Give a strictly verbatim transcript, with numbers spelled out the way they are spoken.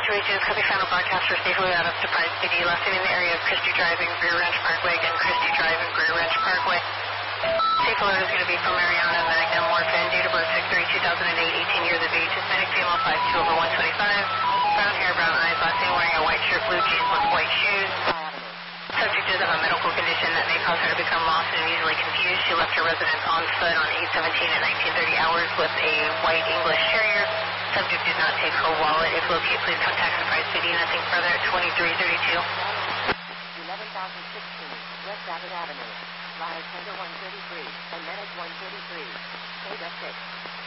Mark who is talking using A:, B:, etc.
A: thirty-two, copy final broadcast for safely out of Surprise P D. Last seen in the area of Christie Drive and Greer Ranch Parkway. Again, Christie Drive and Greer Ranch Parkway. Safe alert is going to be from Mariana Magna Morphin. Date of birth six thirty two thousand eight, eighteen years of age. Hispanic female, five two over one twenty-five. Brown hair, brown eyes. Last name wearing a white shirt, blue jeans with white shoes. Subject is of a medical condition that may cause her to become lost and easily confused. She left her residence on foot on eight seventeen at nineteen thirty hours with a white English Terrier. Subject did not take her wallet. If located, please contact Surprise P D. Nothing further at twenty-three thirty-two.
B: eleven thousand sixteen, West Abbott Avenue. Rise Center one thirty-three, and Medic one thirty-three. Data six.